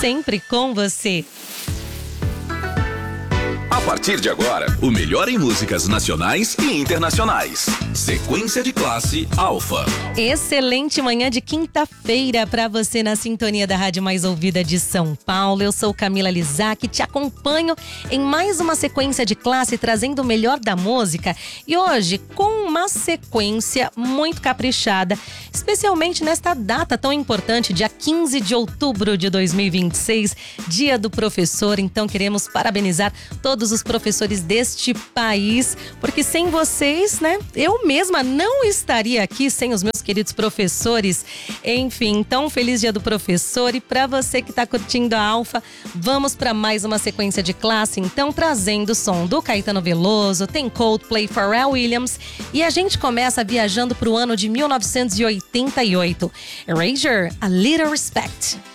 sempre com você. A partir de agora, o melhor em músicas nacionais e internacionais. Sequência de classe Alfa. Excelente manhã de quinta-feira para você na sintonia da Rádio Mais Ouvida de São Paulo. Eu sou Camila Lizac, te acompanho em mais uma sequência de classe trazendo o melhor da música. E hoje com uma sequência muito caprichada, especialmente nesta data tão importante, dia 15 de outubro de 2026, Dia do Professor. Então queremos parabenizar todos os professores deste país, porque sem vocês, né, eu mesma não estaria aqui sem os meus queridos professores. Enfim, então feliz Dia do Professor. E para você que está curtindo a Alfa, vamos para mais uma sequência de classe, então trazendo o som do Caetano Veloso, tem Coldplay, Pharrell Williams, e a gente começa viajando para o ano de 1988. Erasure, A Little Respect.